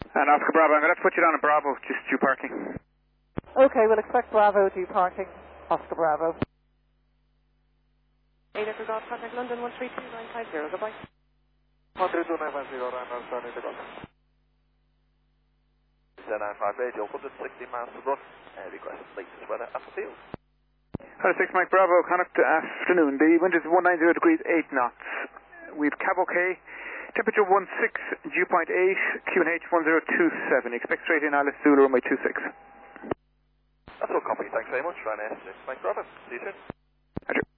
And Oscar Bravo, I'm going to have to put you down at Bravo, just due parking. Okay, we'll expect Bravo due parking. Oscar Bravo. 8 Echo Golf, contact London 132950, goodbye. 132950, runner, starting to go. 958, 160 miles to run. Request latest weather at the field. 106 Mike Bravo, contact afternoon. The wind is 190 degrees, 8 knots. We've cab okay. Temperature 16, dew point 8, QNH 1027. Expect straight in Alice Zulu, runway 26. That's all, company. Thanks very much. Ryanair 6 Mike Bravo. See you soon.